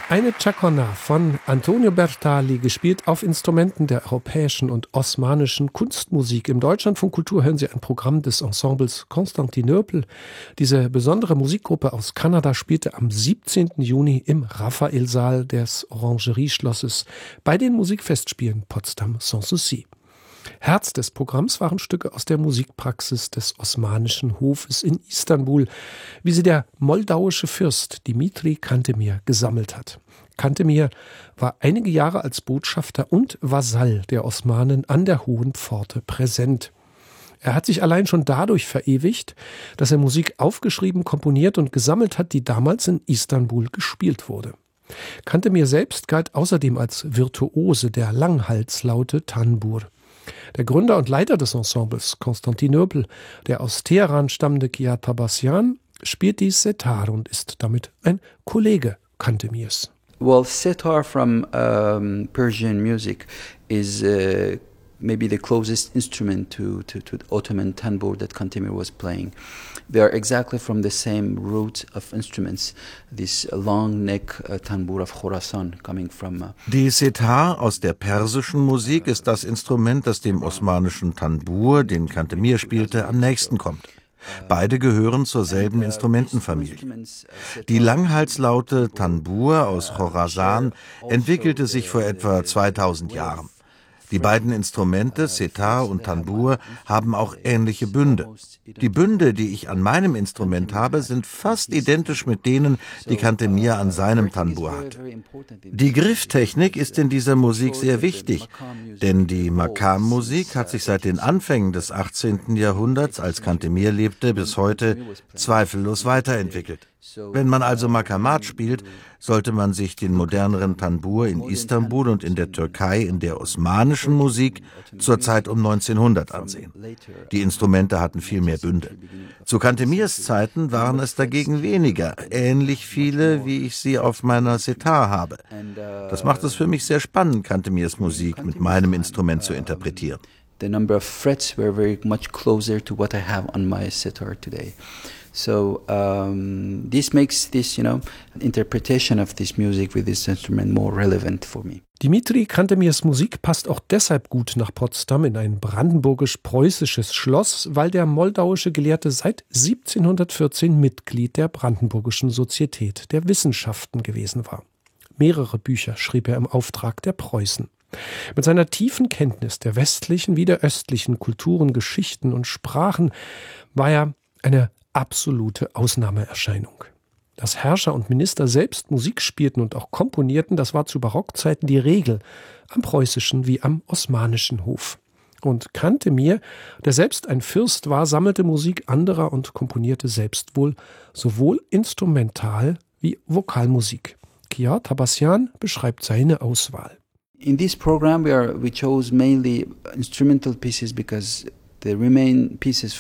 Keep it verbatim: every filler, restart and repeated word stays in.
Eine Chaconne von Antonio Bertali, gespielt auf Instrumenten der europäischen und osmanischen Kunstmusik. Im Deutschlandfunk Kultur hören Sie ein Programm des Ensembles Konstantinopel. Diese besondere Musikgruppe aus Kanada spielte am siebzehnten Juni im Raphaelsaal des Orangerieschlosses bei den Musikfestspielen Potsdam Sans Souci. Herz des Programms waren Stücke aus der Musikpraxis des Osmanischen Hofes in Istanbul, wie sie der moldauische Fürst Dimitri Cantemir gesammelt hat. Cantemir war einige Jahre als Botschafter und Vasall der Osmanen an der Hohen Pforte präsent. Er hat sich allein schon dadurch verewigt, dass er Musik aufgeschrieben, komponiert und gesammelt hat, die damals in Istanbul gespielt wurde. Cantemir selbst galt außerdem als Virtuose der Langhalslaute Tanbur. Der Gründer und Leiter des Ensembles Konstantinopel, der aus Teheran stammende Kiat Tabasyan, spielt die Setar und ist damit ein Kollege Cantemirs. Well, setar from um, Persian music is uh, maybe the closest instrument to, to, to the Ottoman tanbur that Cantemir was playing. They are exactly from the same root of instruments, this long neck uh, tanbur of Khorasan coming from... Uh Die Setar aus der persischen Musik ist das Instrument, das dem osmanischen Tanbur, den Cantemir spielte, am nächsten kommt. Beide gehören zur selben Instrumentenfamilie. Die Langhalslaute Tanbur aus Khorasan entwickelte sich vor etwa zweitausend Jahren. Die beiden Instrumente, Setar und Tanbur, haben auch ähnliche Bünde. Die Bünde, die ich an meinem Instrument habe, sind fast identisch mit denen, die Cantemir an seinem Tanbur hat. Die Grifftechnik ist in dieser Musik sehr wichtig, denn die Makam-Musik hat sich seit den Anfängen des achtzehnten Jahrhunderts, als Cantemir lebte, bis heute zweifellos weiterentwickelt. Wenn man also Makamat spielt, sollte man sich den moderneren Tanbur in Istanbul und in der Türkei in der osmanischen Musik zur Zeit um neunzehnhundert ansehen. Die Instrumente hatten viel mehr Bünde. Zu Cantemirs Zeiten waren es dagegen weniger, ähnlich viele, wie ich sie auf meiner Setar habe. Das macht es für mich sehr spannend, Cantemirs Musik mit meinem Instrument zu interpretieren. The number of frets were very much closer to what I have on my setar today. So um, this makes this, you know, interpretation of this music with this instrument more relevant for me. Dimitri Cantemirs Musik passt auch deshalb gut nach Potsdam in ein brandenburgisch-preußisches Schloss, weil der moldauische Gelehrte seit siebzehnhundertvierzehn Mitglied der Brandenburgischen Sozietät der Wissenschaften gewesen war. Mehrere Bücher schrieb er im Auftrag der Preußen. Mit seiner tiefen Kenntnis der westlichen wie der östlichen Kulturen, Geschichten und Sprachen war er eine absolute Ausnahmeerscheinung. Dass Herrscher und Minister selbst Musik spielten und auch komponierten, das war zu Barockzeiten die Regel, am preußischen wie am osmanischen Hof. Und Cantemir, der selbst ein Fürst war, sammelte Musik anderer und komponierte selbst wohl sowohl Instrumental- wie Vokalmusik. Kiat Tabasyan beschreibt seine Auswahl. In this program we are we chose mainly instrumental pieces because the remaining pieces